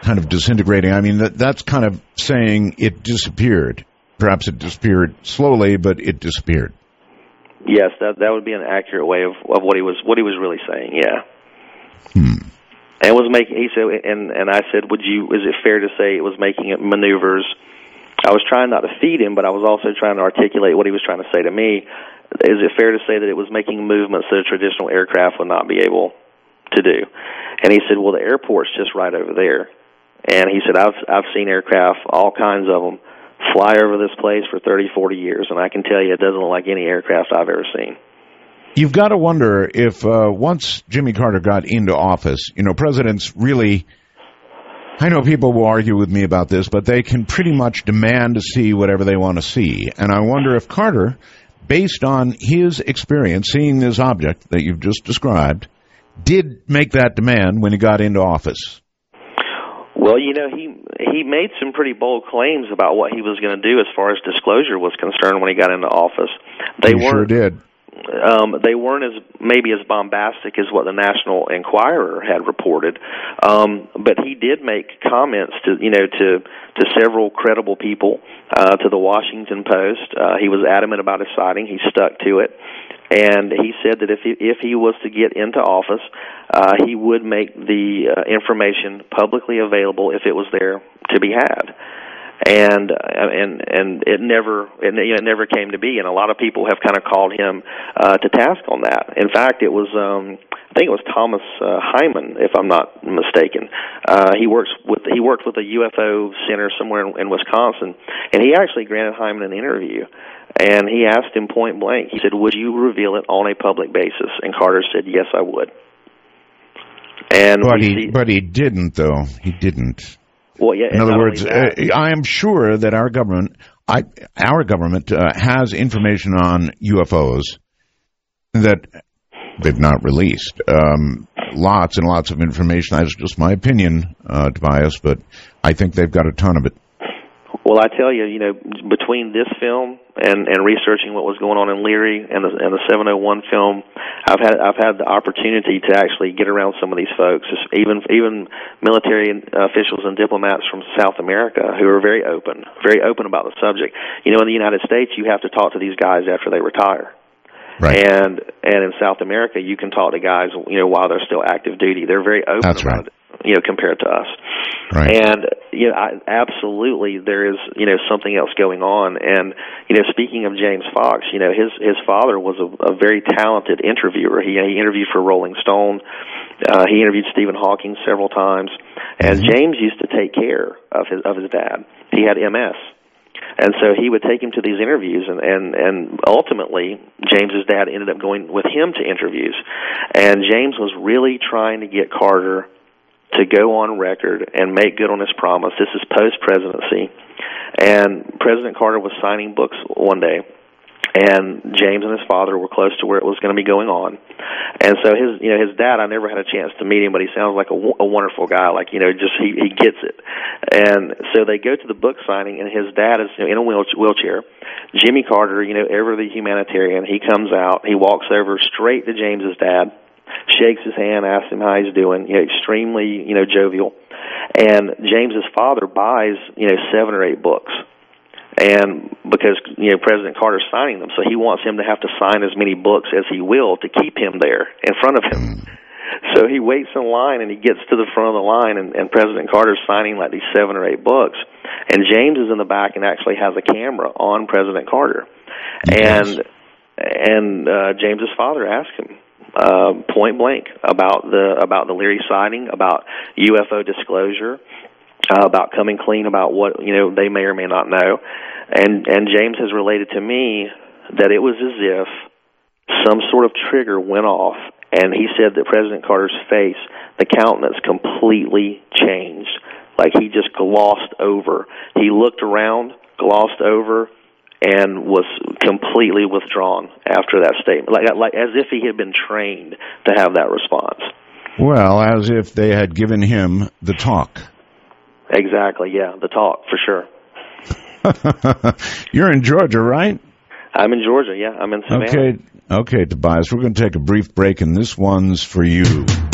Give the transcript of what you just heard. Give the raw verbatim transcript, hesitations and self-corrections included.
kind of disintegrating. I mean, that that's kind of saying it disappeared. Perhaps it disappeared slowly, but it disappeared. Yes, that that would be an accurate way of, of what he was what he was really saying. Yeah. Hmm. And was making. He said, and and I said, would you? Is it fair to say it was making maneuvers? I was trying not to feed him, but I was also trying to articulate what he was trying to say to me. Is it fair to say that it was making movements that a traditional aircraft would not be able to do? And he said, well, the airport's just right over there. And he said, I've I've seen aircraft, all kinds of them, fly over this place for thirty, forty years, and I can tell you it doesn't look like any aircraft I've ever seen. You've got to wonder if uh, once Jimmy Carter got into office, you know, presidents really, I know people will argue with me about this, but they can pretty much demand to see whatever they want to see. And I wonder if Carter, based on his experience seeing this object that you've just described, did make that demand when he got into office. Well, you know, he he made some pretty bold claims about what he was going to do as far as disclosure was concerned when he got into office. They he sure did. Um, they weren't as maybe as bombastic as what the National Enquirer had reported, um, but he did make comments to you know to to several credible people, uh, to the Washington Post. Uh, he was adamant about his sighting. He stuck to it, and he said that if he, if he was to get into office, uh, he would make the uh, information publicly available if it was there to be had. And and and it never it, you know, it never came to be, and a lot of people have kind of called him uh, to task on that. In fact, it was um, I think it was Thomas uh, Hyman, if I'm not mistaken. Uh, he works with he worked with a U F O center somewhere in, in Wisconsin, and he actually granted Hyman an interview. And he asked him point blank. He said, "Would you reveal it on a public basis?" And Carter said, "Yes, I would." And but he see, but he didn't, though. He didn't. Well, yeah, in other words, uh, I am sure that our government, I, our government, uh, has information on U F Os that they've not released. Um, lots and lots of information. That's just my opinion, uh, Tobias, but I think they've got a ton of it. Well, I tell you, you know, between this film and, and researching what was going on in Leary and the, and the seven oh one film, I've had I've had the opportunity to actually get around some of these folks, even even military officials and diplomats from South America who are very open, very open about the subject. You know, in the United States, you have to talk to these guys after they retire. Right. And and in South America, you can talk to guys, you know, while they're still active duty. They're very open That's about right. it, you know, compared to us. Right. And, you know, I, absolutely there is, you know, something else going on. And, you know, speaking of James Fox, you know, his his father was a, a very talented interviewer. He, he interviewed for Rolling Stone. Uh, he interviewed Stephen Hawking several times. And mm-hmm. James used to take care of his of his dad. He had M S. And so he would take him to these interviews, and, and, and ultimately, James's dad ended up going with him to interviews. And James was really trying to get Carter to go on record and make good on his promise. This is post-presidency. And President Carter was signing books one day, and James and his father were close to where it was going to be going on. And so his, you know, his dad, I never had a chance to meet him, but he sounds like a, a wonderful guy. Like, you know, just he, he gets it. And so they go to the book signing, and his dad is, you know, in a wheelchair. Jimmy Carter, you know, ever the humanitarian, he comes out, he walks over straight to James's dad, shakes his hand, asks him how he's doing, you know, extremely, you know, jovial. And James's father buys, you know, seven or eight books. And because, you know, President Carter's signing them, so he wants him to have to sign as many books as he will to keep him there in front of him. So he waits in line, and he gets to the front of the line, and, and President Carter's signing like these seven or eight books. And James is in the back and actually has a camera on President Carter. Yes. And and uh, James's father asked him uh, point blank about the about the Leary sighting, about U F O disclosure, Uh, about coming clean about what, you know, they may or may not know. And and James has related to me that it was as if some sort of trigger went off, and he said that President Carter's face, the countenance, completely changed. Like he just glossed over. He looked around, glossed over, and was completely withdrawn after that statement, like, like as if he had been trained to have that response. Well, as if they had given him the talk. Exactly, yeah, the talk, for sure. You're in Georgia, right? I'm in Georgia, yeah. I'm in Savannah. Okay, okay, Tobias, we're going to take a brief break, and this one's for you.